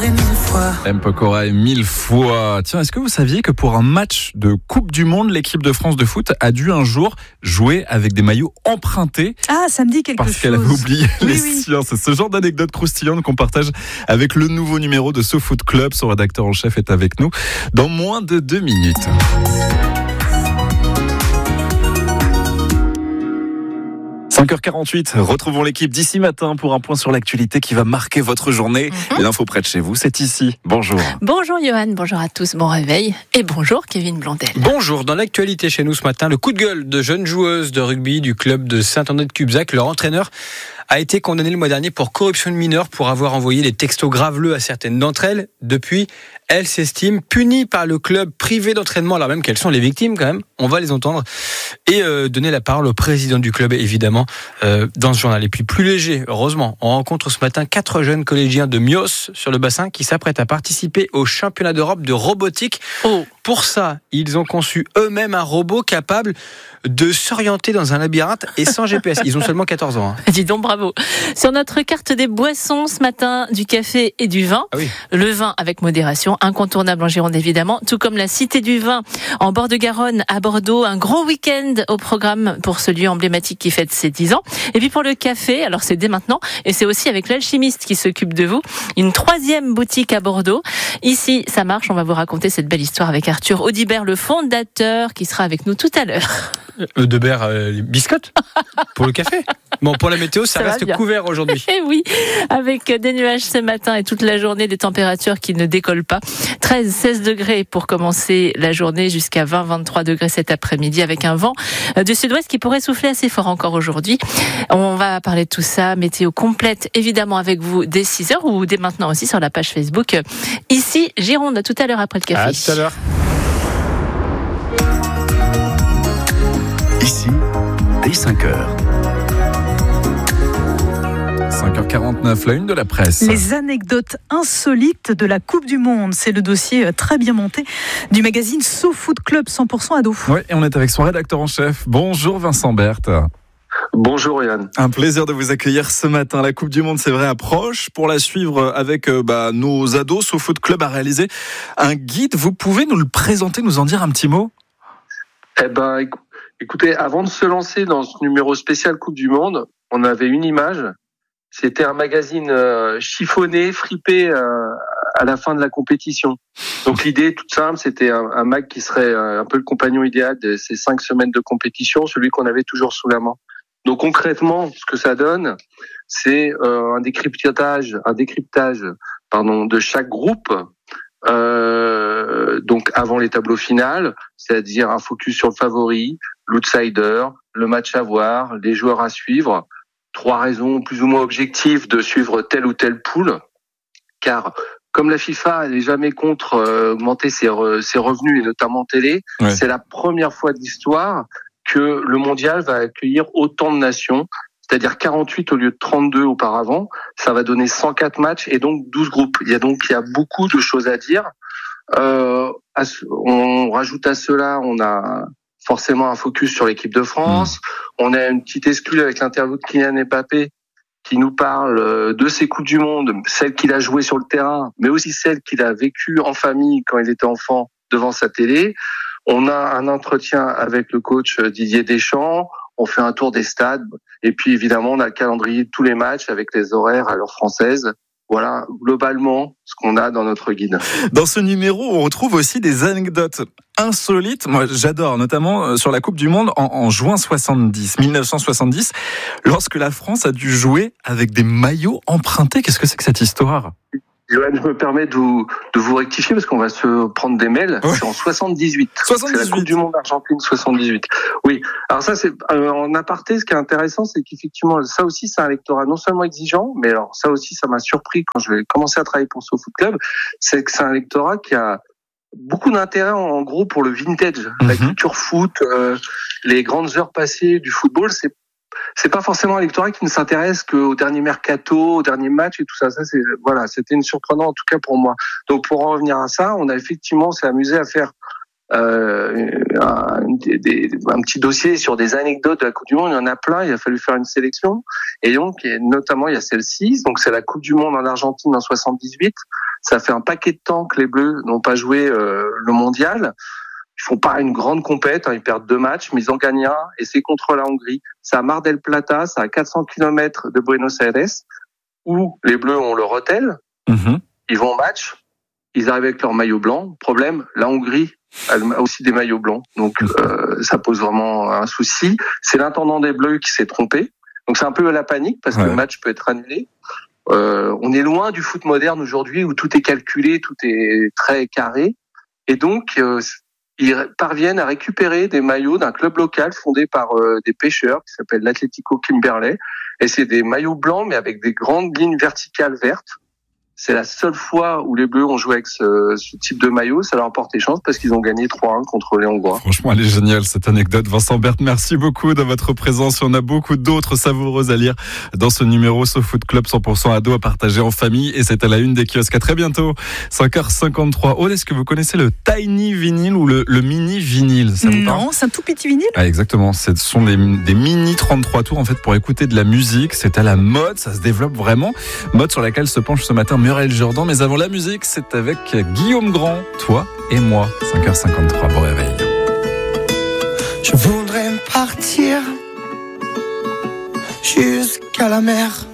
M. Pokora et 1000 fois. Tiens, est-ce que vous saviez que pour un match de Coupe du Monde, l'équipe de France de foot a dû un jour jouer avec des maillots empruntés? Ah, ça me dit quelque chose. Parce qu'elle avait oublié les siens. C'est ce genre d'anecdote croustillante qu'on partage avec le nouveau numéro de SoFoot Club. Son rédacteur en chef est avec nous dans moins de 2 minutes. – 5h48, retrouvons l'équipe d'ici matin pour un point sur l'actualité qui va marquer votre journée. L'info près de chez vous, c'est ici. Bonjour. Bonjour Johan, bonjour à tous, bon réveil. Et bonjour Kevin Blondel. Bonjour, dans l'actualité chez nous ce matin, le coup de gueule de jeunes joueuses de rugby du club de Saint-André-de-Cubzac. Leur entraîneur a été condamné le mois dernier pour corruption de mineurs pour avoir envoyé des textos graveleux à certaines d'entre elles. Depuis, elles s'estiment punies par le club privé d'entraînement, alors même qu'elles sont les victimes quand même. On va les entendre et donner la parole au président du club, évidemment, dans ce journal. Et puis plus léger, heureusement, on rencontre ce matin 4 jeunes collégiens de Mios sur le bassin qui s'apprêtent à participer au championnat d'Europe de robotique. Pour ça, ils ont conçu eux-mêmes un robot capable de s'orienter dans un labyrinthe et sans GPS. Ils ont seulement 14 ans. Dis donc, bravo. Sur notre carte des boissons ce matin, du café et du vin. Ah oui. Le vin avec modération, incontournable en Gironde évidemment, tout comme la Cité du Vin en bord de Garonne à Bordeaux. Un gros week-end au programme pour ce lieu emblématique qui fête ses 10 ans. Et puis pour le café, alors c'est dès maintenant, et c'est aussi avec l'alchimiste qui s'occupe de vous. Une 3e boutique à Bordeaux. Ici, ça marche, on va vous raconter cette belle histoire avec Arthur Audibert, le fondateur, qui sera avec nous tout à l'heure. Audibert, les biscottes pour le café. Bon, pour la météo, ça reste couvert aujourd'hui. Et oui, avec des nuages ce matin et toute la journée, des températures qui ne décollent pas. 13-16 degrés pour commencer la journée, jusqu'à 20-23 degrés cet après-midi, avec un vent du sud-ouest qui pourrait souffler assez fort encore aujourd'hui. On va parler de tout ça, météo complète évidemment avec vous dès 6h ou dès maintenant aussi sur la page Facebook. Ici, Gironde, à tout à l'heure après le café. À tout à l'heure. Ici, dès 5h. 5h49, la une de la presse. Les anecdotes insolites de la Coupe du Monde. C'est le dossier très bien monté du magazine SoFoot Club 100% ado. Oui, et on est avec son rédacteur en chef. Bonjour Vincent Berthe. Bonjour Yann. Un plaisir de vous accueillir ce matin. La Coupe du Monde, c'est vrai, approche. Pour la suivre avec nos ados, SoFoot Club a réalisé un guide. Vous pouvez nous le présenter, nous en dire un petit mot ? Écoutez, avant de se lancer dans ce numéro spécial Coupe du Monde, on avait une image. C'était un magazine chiffonné, fripé à la fin de la compétition. Donc l'idée toute simple, c'était un mag qui serait un peu le compagnon idéal de ces 5 semaines de compétition, celui qu'on avait toujours sous la main. Donc concrètement, ce que ça donne, c'est un décryptage de chaque groupe. Donc avant les tableaux finaux, c'est-à-dire un focus sur le favori, l'outsider, le match à voir, les joueurs à suivre. 3 raisons plus ou moins objectives de suivre telle ou telle poule, car comme la FIFA n'est jamais contre augmenter ses revenus et notamment télé, c'est la première fois de l'histoire que le mondial va accueillir autant de nations, c'est-à-dire 48 au lieu de 32 auparavant. Ça va donner 104 matchs et donc 12 groupes. Il y a beaucoup de choses à dire. On rajoute à cela, on a forcément un focus sur l'équipe de France. On a une petite exclue avec l'interview de Kylian Mbappé qui nous parle de ses Coupes du Monde, celles qu'il a jouées sur le terrain, mais aussi celles qu'il a vécues en famille quand il était enfant devant sa télé. On a un entretien avec le coach Didier Deschamps. On fait un tour des stades. Et puis, évidemment, on a le calendrier de tous les matchs avec les horaires à l'heure française. Voilà, globalement, ce qu'on a dans notre guide. Dans ce numéro, on retrouve aussi des anecdotes insolites. Moi, j'adore, notamment sur la Coupe du Monde en juin 1970, lorsque la France a dû jouer avec des maillots empruntés. Qu'est-ce que c'est que cette histoire ? Johan, je me permets de vous rectifier parce qu'on va se prendre des mails. Ouais. C'est en 78. C'est la Coupe du Monde Argentine 78. Oui. Alors ça, c'est en aparté. Ce qui est intéressant, c'est qu'effectivement, ça aussi, c'est un lectorat non seulement exigeant, mais alors ça aussi, ça m'a surpris quand je vais commencer à travailler pour SoFoot Club. C'est que c'est un lectorat qui a beaucoup d'intérêt en gros pour le vintage, la culture foot, les grandes heures passées du football. C'est pas forcément un électorat qui ne s'intéresse qu'au dernier mercato, au dernier match et tout ça. C'était une surprenant en tout cas pour moi. Donc pour en revenir à ça, on s'est amusé à faire un petit dossier sur des anecdotes de la Coupe du Monde. Il y en a plein. Il a fallu faire une sélection. Et donc, notamment, il y a celle-ci. Donc c'est la Coupe du Monde en Argentine en 78. Ça fait un paquet de temps que les Bleus n'ont pas joué le mondial. Ils font pas une grande compète, ils perdent 2 matchs, mais ils en gagnent un, et c'est contre la Hongrie. C'est à Mar del Plata, c'est à 400 km de Buenos Aires, où les Bleus ont leur hôtel. Ils vont au match, ils arrivent avec leur maillot blanc. Problème, la Hongrie, elle a aussi des maillots blancs, donc ça pose vraiment un souci. C'est l'intendant des Bleus qui s'est trompé, donc c'est un peu la panique, parce que le match peut être annulé. On est loin du foot moderne aujourd'hui, où tout est calculé, tout est très carré, et donc ils parviennent à récupérer des maillots d'un club local fondé par des pêcheurs qui s'appelle l'Atlético Kimberley. Et c'est des maillots blancs mais avec des grandes lignes verticales vertes. C'est la seule fois où les Bleus ont joué avec ce type de maillot. Ça leur a porté chance parce qu'ils ont gagné 3-1 contre les Hongrois. Franchement, elle est géniale cette anecdote. Vincent Berthe, merci beaucoup de votre présence. On a beaucoup d'autres savoureuses à lire dans ce numéro SoFoot Club 100% ado à partager en famille. Et c'est à la une des kiosques. À très bientôt. 5h53. Aude, est-ce que vous connaissez le tiny vinyle ou le mini vinyle? Non, c'est un tout petit vinyle. Ah, exactement. Ce sont des mini 33 tours en fait pour écouter de la musique. C'est à la mode. Ça se développe vraiment. Mode sur laquelle se penche ce matin Muriel Jourdan, mais avant la musique, c'est avec Guillaume Grand, toi et moi. 5h53, bon réveil. Je voudrais partir jusqu'à la mer,